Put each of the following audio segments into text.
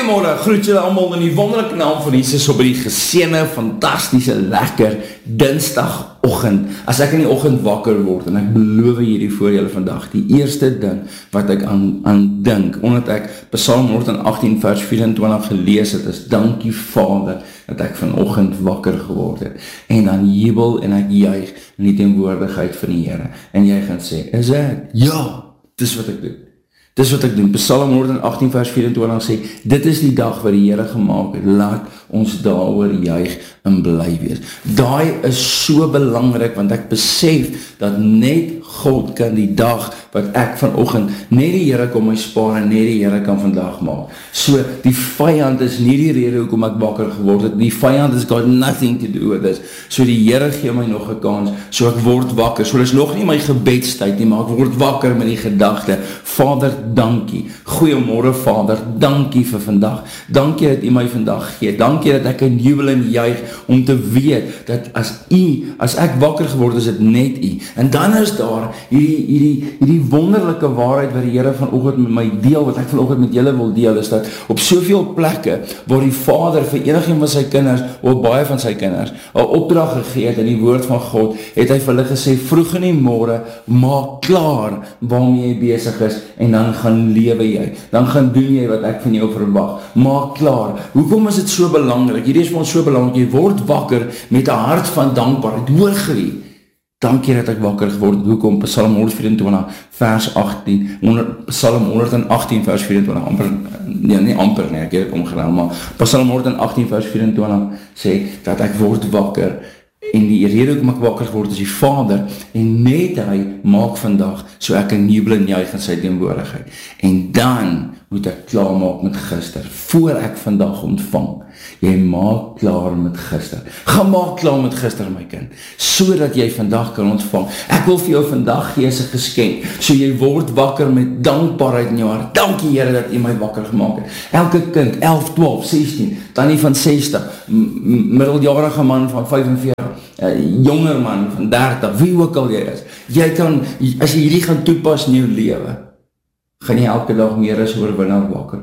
Goeiemorgen, groet julle allemaal in die wonderlijke naam van Jesus op die geseënde, fantastische, lekker dinsdagoggend. As ek in die oggend wakker word, en ek beloof hierdie voor julle vandag, die eerste ding wat ek aan dink, omdat ek Psalm 118 vers 24 gelees het, is dankie Vader, dat ek vanoggend wakker geword het. En dan jubel en ek juig in die teenwoordigheid van die Here. En jy gaan sê, is ek? Ja, dis wat ek doen. Dis wat ek doen. Psalm 118 vers 24 sê, dit is die dag wat die Here gemaak het, laat ons daaroor juig en bly wees. Daai is so belangrik, want ek besef dat net God kan die dag wat ek vanoggend, net die Here kom my spaar en net die Here kan vandag maak. So, die vyand is nie die rede hoekom ek wakker geword het, die vyand has got nothing to do with this. So die Here gee my nog 'n kans, so ek word wakker. So dis nog nie my gebedstyd nie, maar ek word wakker met die gedagte, Vader, dankie. Goeiemôre Vader, dankie vir vandag. Dankie dat U my vandag gee. Dankie dat ek in jubel en juig om te weet dat as ek wakker geword is dit net U. En dan is daar hierdie wonderlike waarheid wat die Here vanoggend met my deel, wat ek vanoggend met julle wil deel, is dat op soveel plekke waar die Vader vir enigeen van sy kinders, of baie van sy kinders, 'n opdrag gegee het in die woord van God, het hy vir hulle gesê, vroeg in die môre, maak klaar waarmee jy besig is, en dan gaan lewe jy, dan gaan doen jy wat ek van jou verwag, maak klaar. Hoekom is dit so belangrik? Hierdie is vir ons so belangrik, jy word wakker met 'n hart van dankbaarheid, hoor gee. Dankie dat ek wakker geword het. Hoekom? Psalm 124 vers 18, Psalm 118 vers 24, ek het omgeraal, maar Psalm 118 vers 24 sê, dat ek word wakker, en die rede hoekom ek wakker geword is die Vader, en net hy maak vandag, so ek kan jubel en juig in sy teenwoordigheid. En dan moet ek klaar maak met gister, voor ek vandag ontvang. Jy maak klaar met gister. Ga maak klaar met gister, my kind, so dat jy vandag kan ontvang. Ek wil vir jou vandag gee as 'n geskenk, so jy word wakker met dankbaarheid in jou hart. Dankie Here dat U my wakker gemaak het. Elke kind, 11, 12, 16, tannie van 60, middeljarige man van 45, jonger man van 30, wie ook al jy is, jy kan, as jy hierdie gaan toepas in jou lewe, gaan jy elke dag meer as oorwinnaar wakker.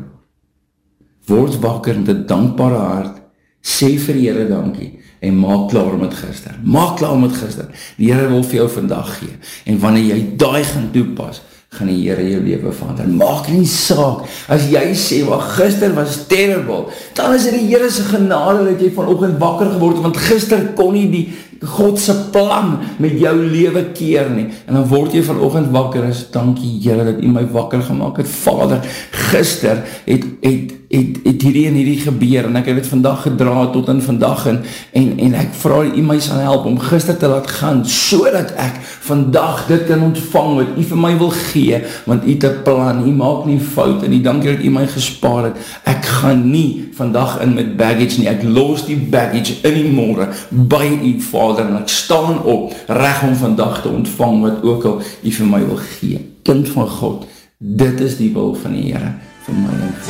Word wakker met 'n dankbare hart, sê vir die Here dankie, en maak klaar met gister. Maak klaar met gister. Die Here wil vir jou vandag gee, en wanneer jy daai gaan toepas, gaan die Here jou lewe verander. Maak nie saak, as jy sê, wat gister was terrible, dan is dit die Here se genade dat jy vanoggend wakker geword het, want gister kon nie die God se plan met jou lewe keer nie, en dan word jy vanoggend wakker, is dankie Here dat U my wakker gemaak het. Vader, gister het hierdie en hierdie gebeur, en ek het dit vandag gedra tot in vandag, en ek vra U my sal help om gister te laat gaan, so dat ek vandag dit kan ontvang wat U vir my wil gee, want U het 'n plan, U maak nie fout, en U dankie dat U my gespaar het. Ek gaan nie vandag in met baggage nie, ek los die baggage in die môre by U Vader, en ek staan op, reg om vandag te ontvang wat ook al U vir my wil gee. Kind van God, dit is die wil van die Here vir my en vir